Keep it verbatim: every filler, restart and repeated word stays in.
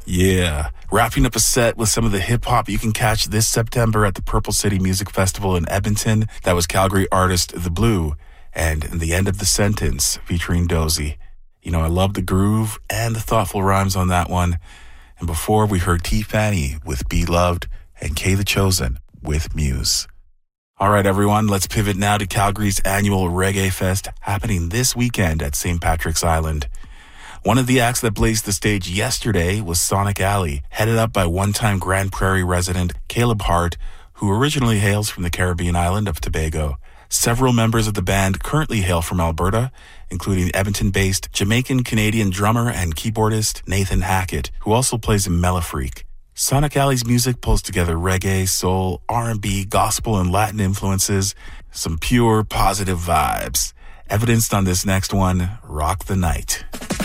Yeah, wrapping up a set with some of the hip-hop you can catch this September at the Purple City Music Festival in Edmonton. That was Calgary artist The Blue, and In the End of the Sentence featuring Dozy. You know, I love the groove and the thoughtful rhymes on that one. And before, we heard T. Fanny with Be Loved and Kay the Chosen with Muse. All right, everyone, let's pivot now to Calgary's annual Reggae Fest happening this weekend at Saint Patrick's Island. One of the acts that blazed the stage yesterday was Sonic Alley, headed up by one-time Grand Prairie resident Caleb Hart, who originally hails from the Caribbean island of Tobago. Several members of the band currently hail from Alberta, including Edmonton-based Jamaican-Canadian drummer and keyboardist Nathan Hackett, who also plays in Mellifreak. Sonic Alley's music pulls together reggae, soul, R and B, gospel, and Latin influences, some pure positive vibes. Evidenced on this next one, Rock the Night.